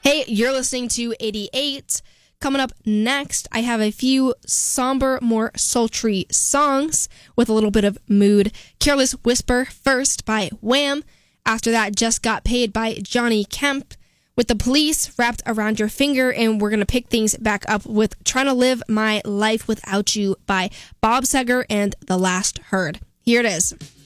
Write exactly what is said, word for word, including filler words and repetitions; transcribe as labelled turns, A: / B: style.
A: Hey, you're listening to eighty-eight. Coming up next, I have a few somber, more sultry songs with a little bit of mood. Careless Whisper first by Wham. After that, Just Got Paid by Johnny Kemp. With The Police wrapped around your finger, and we're going to pick things back up with Trying to Live My Life Without You by Bob Seger and The Last Herd. Here it is.